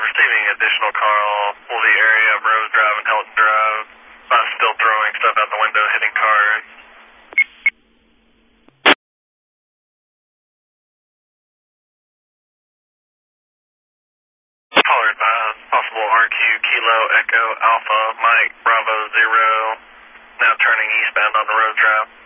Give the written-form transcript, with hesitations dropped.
receiving additional call. Pull the area of Rose Drive and Helton Drive. Still throwing stuff out the window, hitting cars. Caller advised, possible RQ Kilo Echo Alpha Mike Bravo 0. Now turning eastbound on the Rose Drive.